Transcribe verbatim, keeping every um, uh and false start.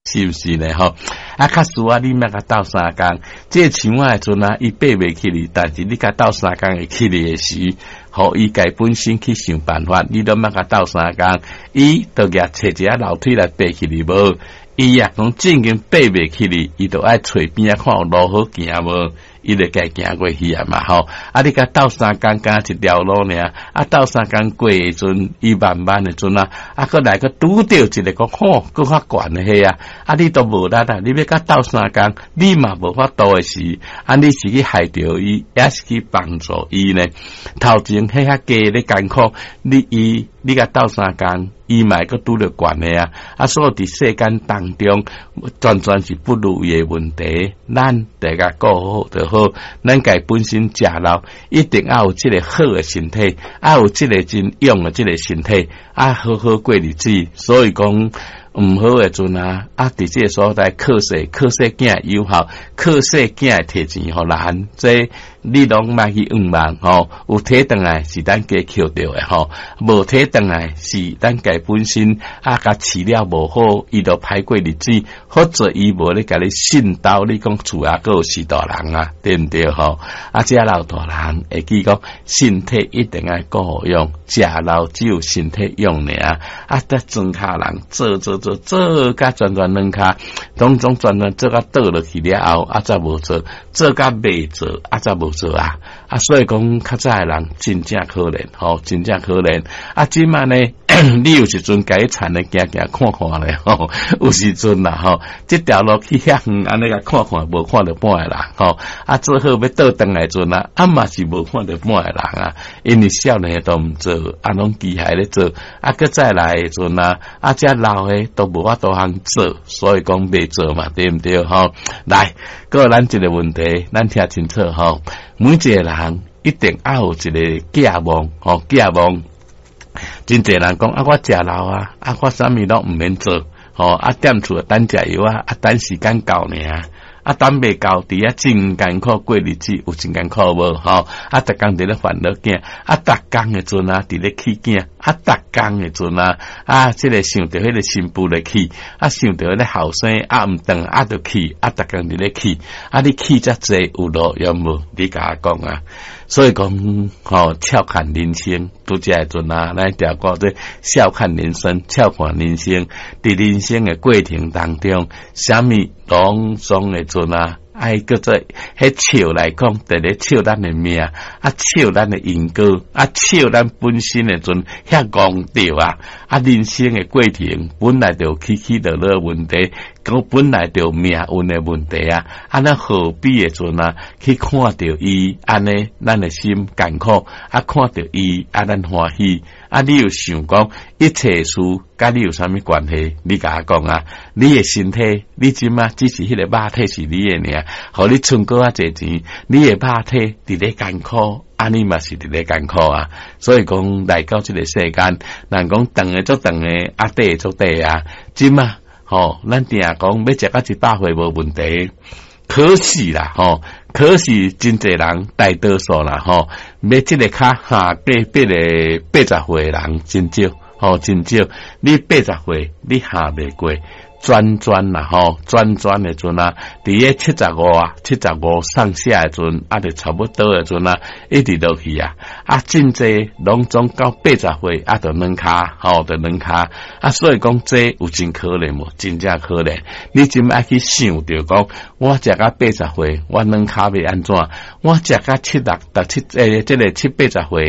是不是呢？吼，啊，卡输啊，你莫甲斗三工，这像我诶阵啊，伊爬袂起哩，但是你甲斗三工会起哩诶时，互伊家本身去想办法，你都莫甲斗三工，伊都举找一下楼梯来爬起哩无？伊啊，讲正经爬袂起哩，伊都爱找边啊看有路好行无？伊就该行过去啊嘛吼，啊你甲斗三工加一条路尔，啊斗三工过诶阵，伊慢慢诶阵啊，啊搁来个拄着一个个吼，搁较悬诶迄啊，啊你都无力啊，你要甲斗三工，你嘛无法度诶时，啊你是去害着伊，也是去帮助伊呢？头前迄遐加咧艰苦，你伊你甲斗三工。伊嘛个拄着悬诶啊，啊，所以伫世间当中，全全是不如意诶问题，咱大家顾好就好。咱家本身食老，一定要有即个好诶身体，要有即个真勇诶即个身体，啊，好好过日子。所以讲。毋好诶阵啊，啊！伫即个所在考试，考试囝有效，考试囝摕钱互难，这你拢莫去冤枉吼。有摕倒来是咱家捡着诶吼，无摕倒来是咱家本身啊，甲饲了无好，伊就歹过日子，或者伊无咧甲你信道，你讲厝啊，个是大人啊，对毋对吼？啊，遮老大人会记讲身体一定要顾好用，食老只有身体用尔，啊，得装下人做做。做做甲全全两骹，当中全全做甲倒落去了后，啊则无做，做甲未做，啊则无做啊！啊，所以讲较早诶人真正可怜，吼，真正可怜。啊，即满呢，你有时阵家田咧行行看看咧，吼，有时阵啦，吼，即条路去遐远，安尼甲看看，无看到半个人，吼，啊，最好要倒转来阵啊，啊嘛是无看到半个人啊，因为少年都毋做，啊，拢机械咧做，啊，搁再来诶阵啊，啊，遮老诶。都无法度通做，所以讲袂做嘛，对毋对吼？来，个咱一个问题，咱听清楚吼。每一个人一定要有一个寄望，吼，寄望。真侪人讲啊，我食老啊，啊，我啥物拢毋免做，吼，啊，踮厝等食药啊，啊，等时间到尔。啊，等未到，伫遐真艰苦过日子，有真艰苦无吼？啊，逐工伫咧烦恼囝，啊，逐工诶阵啊，伫咧起囝，啊，逐工诶阵啊，啊，即、這个想着迄个新妇咧起，啊，想着迄个后生啊，毋等啊，着起，啊，逐工伫咧起，啊，你起遮济有路有无？你甲我讲啊，所以讲吼，笑看人生，拄则诶阵啊，咱条歌做笑看人生，笑看人生，伫人生诶过程当中，啥物拢总诶。阵啊，爱叫做迄笑来讲，伫咧笑咱诶命，啊笑咱诶因果，啊笑咱本身诶阵遐戆着啊，啊人生诶过程本来就起起落落问题，讲本来就命运诶问题啊，啊咱何必诶阵啊去看着伊安尼，咱诶心艰苦，啊看着伊啊咱欢喜。啊！你又想讲一切事，甲你有啥物关系？你甲我讲啊！你诶身体，你即马只是迄个肉体是你诶尔，互你存够啊侪钱，你诶肉体伫咧艰苦，啊你嘛是伫咧艰苦啊！所以讲来到即个世间，人讲长诶足长诶，啊短诶足短啊！即马吼，咱定讲要食到一百岁无问题。可是啦，吼，可是真侪人大多数啦，吼，要即个卡下八八个八十岁人真少，吼，真少。你八十岁你下袂过，转转啦，吼，转转诶阵啊，伫咧七十五啊，七十五上下诶阵，啊，就差不多诶阵啊，一直落去啊，啊，真侪拢总到八十岁啊，就软骹，吼，就软骹，啊，所以讲这有真可怜无，真正可怜。你真爱去想着讲，我食到八十岁，我软骹要安怎？我食到七六、到七诶，即个七八十岁。